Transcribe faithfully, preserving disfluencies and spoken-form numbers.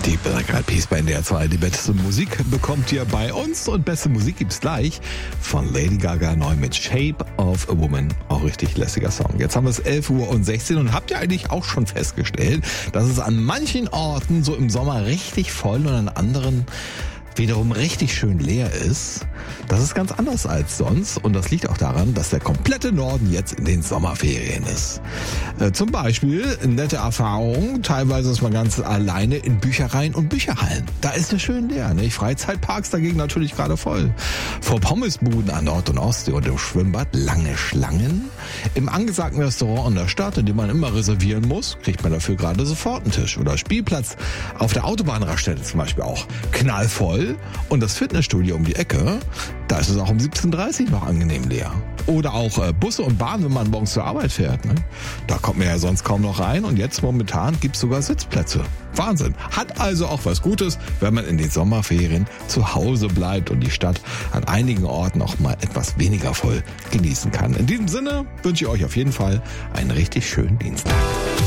Die Black Eyed Peas bei N D R zwei. Die beste Musik bekommt ihr bei uns und beste Musik gibt's gleich von Lady Gaga neu mit Shape of a Woman. Auch richtig lässiger Song. Jetzt haben wir es elf Uhr und sechzehn und habt ihr eigentlich auch schon festgestellt, dass es an manchen Orten so im Sommer richtig voll und an anderen wiederum richtig schön leer ist. Das ist ganz anders als sonst und das liegt auch daran, dass der komplette Norden jetzt in den Sommerferien ist. Äh, zum Beispiel nette Erfahrung, teilweise ist man ganz alleine in Büchereien und Bücherhallen. Da ist es schön leer, nicht? Freizeitparks dagegen natürlich gerade voll. Vor Pommesbuden an Nord- und Ostsee und im Schwimmbad lange Schlangen. Im angesagten Restaurant in der Stadt, in dem man immer reservieren muss, kriegt man dafür gerade sofort einen Tisch. Oder Spielplatz auf der Autobahnraststätte zum Beispiel auch knallvoll. Und das Fitnessstudio um die Ecke, da ist es auch um siebzehn Uhr dreißig noch angenehm leer. Oder auch äh, Busse und Bahnen, wenn man morgens zur Arbeit fährt. Ne? Da kommt man ja sonst kaum noch rein und jetzt momentan gibt es sogar Sitzplätze. Wahnsinn. Hat also auch was Gutes, wenn man in den Sommerferien zu Hause bleibt und die Stadt an einigen Orten auch mal etwas weniger voll genießen kann. In diesem Sinne wünsche ich euch auf jeden Fall einen richtig schönen Dienstag.